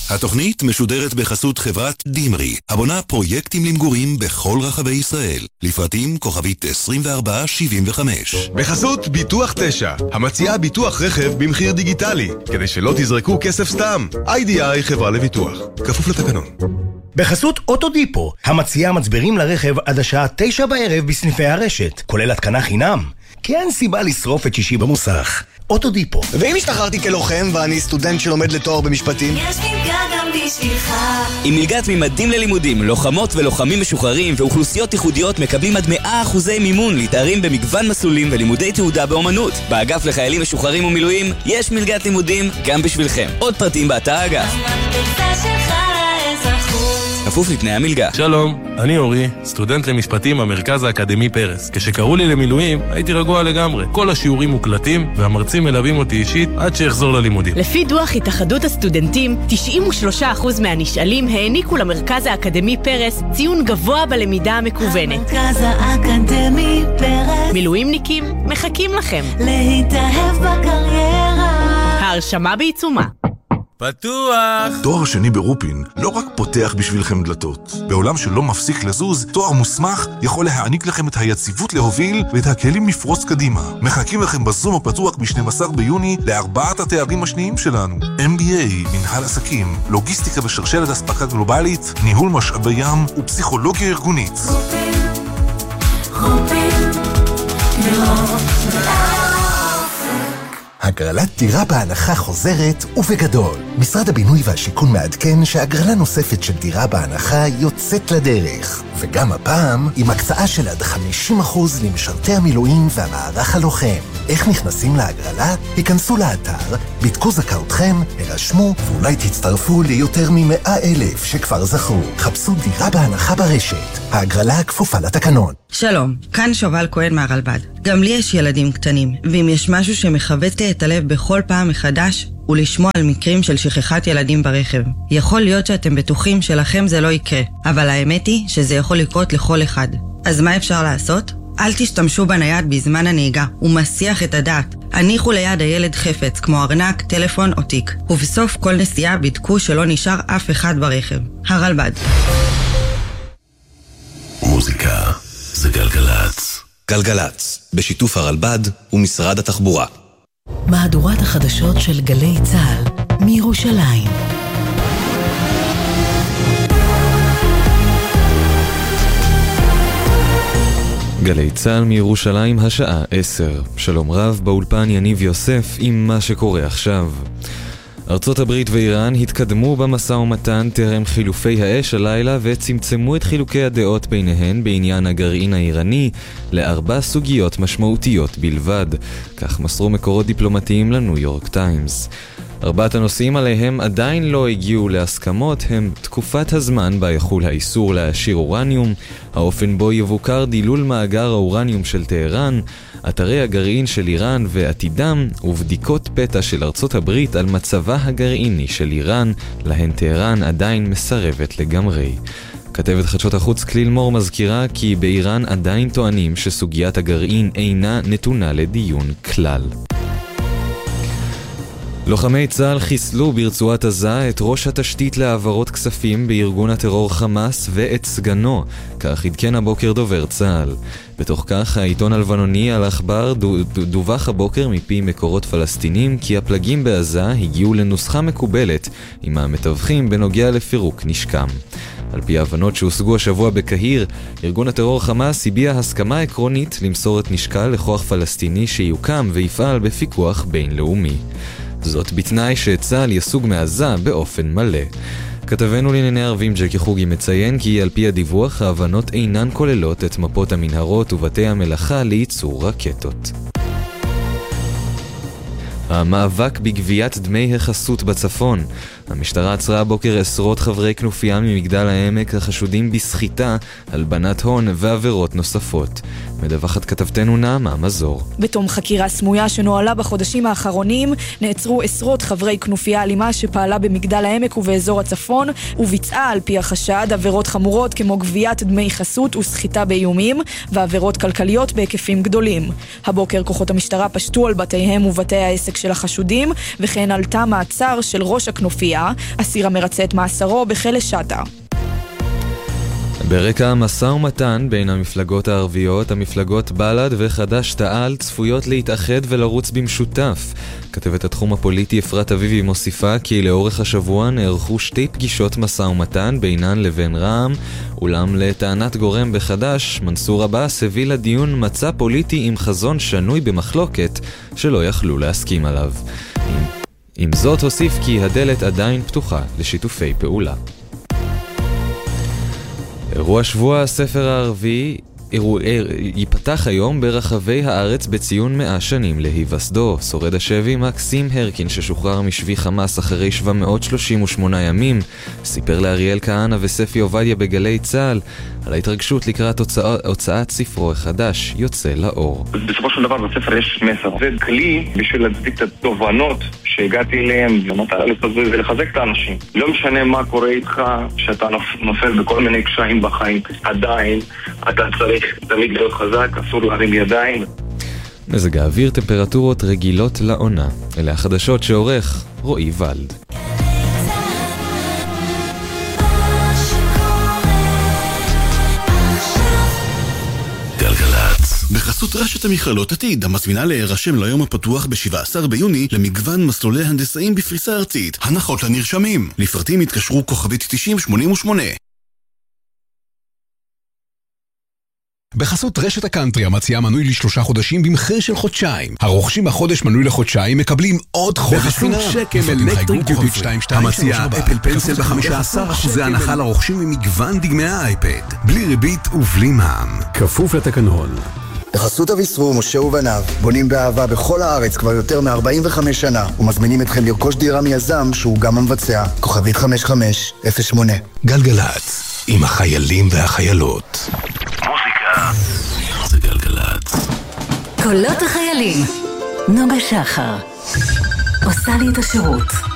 התוכנית משודרת בחסות חברת דימרי, הבונה פרויקטים למגורים בכל רחבי ישראל. לפרטים כוכבית 2475. בחסות ביטוח 9, המציעה ביטוח רכב במחיר דיגיטלי, כדי שלא תזרקו כסף סתם. IDI חברה לביטוח, כפוף לתקנון. בחסות אוטודיפו, המציעה מצברים לרכב עד השעה 9 בערב בסניפי הרשת, כולל התקנה חינם. כי אין סיבה לשרוף את שישי במוסך. אוטודיפו. ואם השתחררתי כלוחם ואני סטודנט שלומד לתואר במשפטים? יש מלגה גם בשבילך. עם מלגת ממדים ללימודים, לוחמות ולוחמים משוחררים ואוכלוסיות ייחודיות מקבלים עד 100% מימון לתארים במגוון מסלולים ולימודי תעודה באומנות. באגף לחיילים משוחררים ומילואים יש מלגת לימודים גם בשבילכם. עוד פרטים באתר האגף. כפוף לתנאי המלגה. שלום, אני אורי, סטודנט למשפטים במרכז האקדמי פרס. כשקראו לי למילואים, הייתי רגוע לגמרי. כל השיעורים מוקלטים, והמרצים מלווים אותי אישית עד שאחזור ללימודים. לפי דוח התאחדות הסטודנטים, 93% מהנשאלים העניקו למרכז האקדמי פרס ציון גבוה בלמידה המקוונת. המרכז האקדמי פרס. מילואימניקים מחכים לכם. להתאהב בקריירה. ההרשמה בעיצומה. פתוח! תואר שני ברופין לא רק פותח בשבילכם דלתות. בעולם שלא מפסיק לזוז, תואר מוסמך יכול להעניק לכם את היציבות להוביל ואת הכלים לפרוץ קדימה. מחכים לכם בזום הפתוח ב-12 ביוני לארבעת התארים השניים שלנו. MBA, מנהל עסקים, לוגיסטיקה ושרשרת אספקה גלובלית, ניהול משאבי ים ופסיכולוגיה ארגונית. חופים, הגרלת דירה בהנחה חוזרת ובגדול. משרד הבינוי והשיכון מעדכן שהגרלה נוספת של דירה בהנחה יוצאת לדרך. וגם הפעם עם הקצאה של עד 50% למשרתי המילואים והמערך הלוחם. איך נכנסים להגרלה? היכנסו לאתר, בדקו זכאותכם, הרשמו ואולי תצטרפו ליותר מ100,000 שכבר זכו. חפשו דירה בהנחה ברשת. ההגרלה כפופה לתקנון. שלום, כאן שובל כהן מהרלב"ד. גם לי יש ילדים קטנים, ואם יש משהו שמחבט לי את הלב בכל פעם מחדש, הוא לשמוע על מקרים של שכחת ילדים ברכב. יכול להיות שאתם בטוחים שלכם זה לא יקרה, אבל האמת היא שזה יכול לקרות לכל אחד. אז מה אפשר לעשות? אל תשתמשו בנייד בזמן הנהיגה, הוא מסיח את הדעת. הניחו ליד הילד חפץ, כמו ארנק, טלפון או תיק. ובסוף כל נסיעה בדקו שלא נשאר אף אחד ברכב. הרלב"ד. מוזיקה זה גלגלץ. גלגלץ, בשיתוף הרלב"ד ומשרד התחבורה. מהדורת החדשות של גלי צהל מירושלים. גלי צהל מירושלים, השעה 10. שלום רב, באולפן יניב יוסף עם מה שקורה עכשיו. ארצות הברית ואיראן התקדמו במשא ומתן טרם חילופי האש הלילה וצמצמו את חילוקי הדעות ביניהן בעניין הגרעין האיראני ל4 סוגיות משמעותיות בלבד, כך מסרו מקורות דיפלומטיים לניו יורק טיימס. 4 הנושאים עליהם עדיין לא הגיעו להסכמות הם תקופת הזמן בה יחול האיסור להשאיר אורניום, האופן בו יבוקר דילול מאגר האורניום של טהרן, אתרי הגרעין של איראן ועתידם, ובדיקות פתע של ארצות הברית על מצבה הגרעיני של איראן, להן טהרן עדיין מסרבת לגמרי. כתבת חדשות החוץ כליל מור מזכירה כי באיראן עדיין טוענים שסוגיית הגרעין אינה נתונה לדיון כלל. לוחמי צה"ל חיסלו ברצועת עזה את ראש התשתית להעברות כספים בארגון הטרור חמאס ואת סגנו, כך עדכן הבוקר דובר צה"ל. בתוך כך, העיתון הלבנוני אל-אחבר דווח הבוקר מפי מקורות פלסטינים כי הפלגים בעזה הגיעו לנוסחה מקובלת עם המתווכים בנוגע לפירוק נשקם. על פי ההבנות שהושגו השבוע בקהיר, ארגון הטרור חמאס הביע הסכמה עקרונית למסור את נשקה לכוח פלסטיני שיוקם ויפעל בפיקוח בינלאומי. זאת בתנאי שצה"ל יסוג מעזה באופן מלא. כתבנו לענייני ערבים ג'קי חוגי מציין כי על פי הדיווח ההבנות אינן כוללות את מפות המנהרות ובתי המלאכה לייצור רקטות. המאבק בגביית דמי החסות בצפון. המשטרה עצרה הבוקר עשרות חברי כנופיה ממגדל העמק החשודים בסחיטה, הלבנת הון ועבירות נוספות. מדווחת כתבתנו נעמה מזור. בתום חקירה סמויה שנועלה בחודשים האחרונים, נעצרו עשרות חברי כנופיה אלימה שפעלה במגדל העמק ובאזור הצפון, וביצעה על פי החשד עבירות חמורות כמו גביית דמי חסות וסחיטה באיומים, ועבירות כלכליות בהיקפים גדולים. הבוקר כוחות המשטרה פשטו על בתיהם ובתי העסק של החשודים, וכן על תא מעצר של ראש הכנופיה, אסיר המרצה את מאסרו בכלא שטה. ברקע המשא ומתן בין המפלגות הערביות, המפלגות בל"ד וחד"ש תע"ל צפויות להתאחד ולרוץ במשותף. כתבת התחום הפוליטי אפרת אביבי מוסיפה כי לאורך השבוע נערכו 2 פגישות משא ומתן בינן לבין רע"מ, אולם לטענת גורם בחד"ש, מנסור עבאס הביא לדיון מצע פוליטי עם חזון שנוי במחלוקת שלא יכלו להסכים עליו. עם זאת הוסיף כי הדלת עדיין פתוחה לשיתופי פעולה. אירוע שבוע הספר הערבי ייפתח היום ברחבי הארץ בציון 100 שנים להיווסדו. שורד השבי מקסים הרקין ששוחרר משבי חמאס אחרי 738 ימים סיפר לאריאל כהנא וספי עובדיה בגלי צהל על ההתרגשות לקראת הוצאת ספרו החדש יוצא לאור. בסופו של דבר בספר יש מסר, זה כלי בשביל להצדיק את התובנות שהגעתי אליהם במטרה לפזר ולחזק את האנשים. לא משנה מה קורה איתך, שאתה נופל בכל מיני קשיים בחיים, עדיין אתה צריך תמיד להיות חזק, אסור להרים ידיים. מזג האוויר, טמפרטורות רגילות לעונה. אלה החדשות שעורך רועי ולד. בחסות רשת המכללות עתיד, המזמינה להירשם ליום הפתוח ב-17 ביוני למגוון מסלולי הנדסאים בפריסה ארצית. הנחות לנרשמים. לפרטים התקשרו כוכבית 9088. בחסות רשת הקאנטרי המציעה מנוי ל3 חודשים במחיר של חודשיים. הרוכשים החודש מנוי לחודשיים מקבלים עוד חודש. בחסות שקם אלקטריק דיוטי המציעה אפל פנסל ב-15% הנחה לרוכשים ממגוון דגמי האייפד. בלי ריבית ובלי מע"מ. כפוף לתקנון. בחסות אביסרו, משה ובניו, בונים באהבה בכל הארץ כבר יותר מ-45 שנה, ומזמינים אתכם לרכוש דירה מיזם שהוא גם המבצע. כוכבית 5508. גלגלת, עם החיילים והחיילות. מוזיקה זה גלגלת. קולות החיילים. נוגה שחר עושה לי את השירות.